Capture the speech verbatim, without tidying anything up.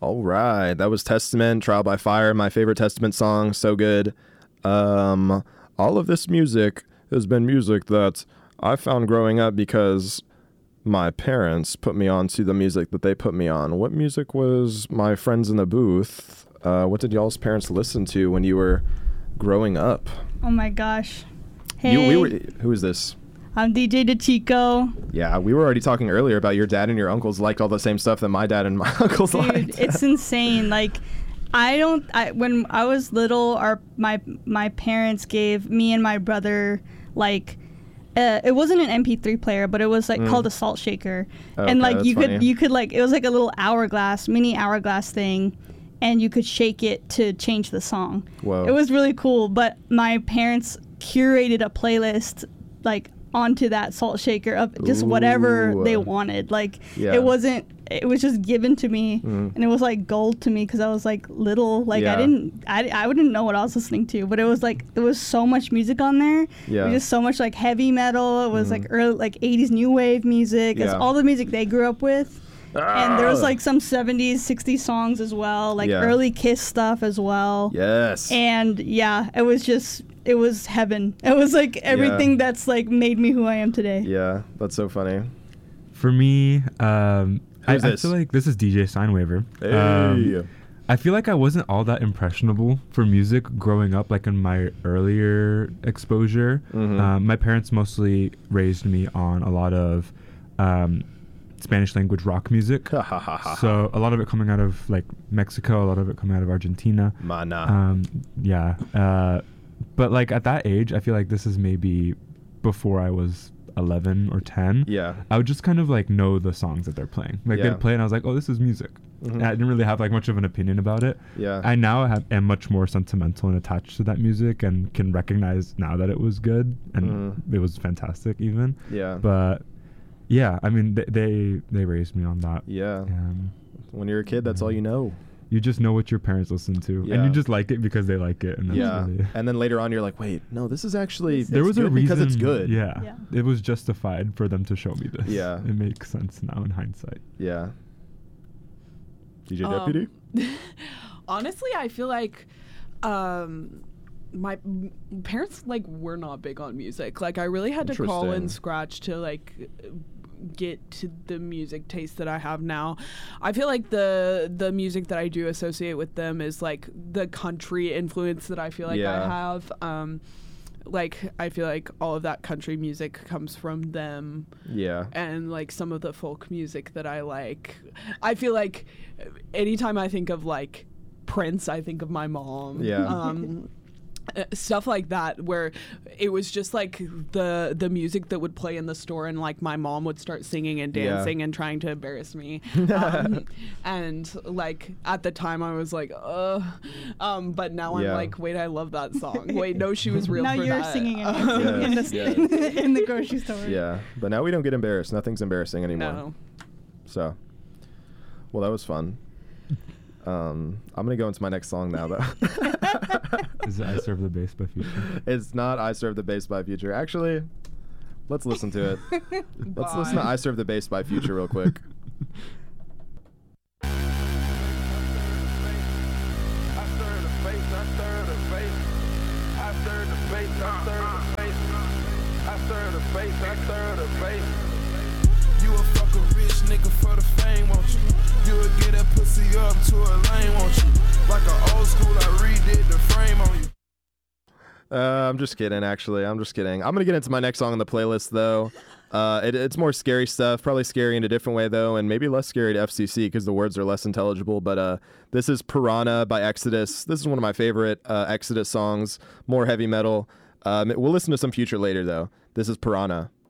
All right, that was Testament, Trial by Fire, my favorite Testament song, so good. Um, all of this music has been music that I found growing up because my parents put me on to the music that they put me on. What music was my friends in the booth? Uh, what did y'all's parents listen to when you were growing up? Oh my gosh. Hey, You, we were, who is this? I'm D J DeChico. Yeah, we were already talking earlier about your dad and your uncles liked all the same stuff that my dad and my uncles Dude, liked. it's insane. Like, I don't. I when I was little, our my my parents gave me and my brother like. Uh, it wasn't an M P three player, but it was like mm. called a salt shaker, okay, and like you funny. could you could like it was like a little hourglass, mini hourglass thing, and you could shake it to change the song. Whoa! It was really cool. But my parents curated a playlist like onto that salt shaker of just Ooh. whatever they wanted. Like yeah. it wasn't. It was just given to me, mm. and it was like gold to me because I was like little. Like yeah. I didn't, I, I wouldn't know what I was listening to, but it was like there was so much music on there. Yeah, it was just so much like heavy metal. It was mm. like early like eighties new wave music. Yeah. It's all the music they grew up with, ah. and there was like some seventies, sixties songs as well, like yeah. early Kiss stuff as well. Yes. And yeah, it was just. It was heaven. It was like everything yeah. that's like made me who I am today. Yeah, that's so funny. For me, um, I, Who's I this? feel like this is D J Steinwaver. Hey. Um, I feel like I wasn't all that impressionable for music growing up, like in my earlier exposure. Mm-hmm. Um, my parents mostly raised me on a lot of um, Spanish language rock music. So a lot of it coming out of like Mexico, a lot of it coming out of Argentina. Mana. Um, yeah. Uh, but like at that age, I feel like this is maybe before I was eleven or ten. Yeah. I would just kind of like know the songs that they're playing. Like yeah. they'd play and I was like, oh, this is music. Mm-hmm. And I didn't really have like much of an opinion about it. Yeah. I now have, am much more sentimental and attached to that music and can recognize now that it was good and mm. it was fantastic even. Yeah. But yeah, I mean, th- they they raised me on that. Yeah. Um, when you're a kid, that's yeah. all you know. You just know what your parents listen to, yeah. and you just like it because they like it. And that's yeah, really and then later on, you're like, wait, no, this is actually there was a reason because it's good. Yeah. Yeah. It was justified for them to show me this. Yeah, it makes sense now in hindsight. Yeah. D J um, Deputy. Honestly, I feel like um, my m- parents like were not big on music. Like I really had to crawl and scratch to like get to the music taste that I have now. I feel like the the music that I do associate with them is like the country influence that I feel like yeah. I have. Um, like I feel like all of that country music comes from them. Yeah. And like some of the folk music that I like. I feel like anytime I think of like Prince, I think of my mom. Yeah. Um, Uh, stuff like that where it was just like the the music that would play in the store and like my mom would start singing and dancing yeah. and trying to embarrass me um, and like at the time I was like uh um but now yeah. I'm like wait I love that song wait no she was real now for you're that. singing it um, in, yes, the, yes. in, the, in the grocery store. Yeah, but now we don't get embarrassed. Nothing's embarrassing anymore. No. So, well, that was fun. Um, I'm gonna go into my next song now, though. Is it I Serve the Bass by Future? It's not I Serve the Bass by Future. Actually, let's listen to it. Let's listen to I Serve the Bass by Future real quick. I serve the bass, I serve the bass. I serve the bass, I serve the bass. I serve the bass, I serve the bass. You a fuck a rich nigga for the fame, won't you? You would get that pussy up to a lane, won't you? Like an old school, I redid the frame on you. Uh, I'm just kidding, actually. I'm just kidding. I'm going to get into my next song on the playlist, though. Uh, it, it's more scary stuff, probably scary in a different way, though, and maybe less scary to F C C because the words are less intelligible. But uh, this is Piranha by Exodus. This is one of my favorite uh, Exodus songs, more heavy metal. Um, we'll listen to some Future later, though. This is Piranha.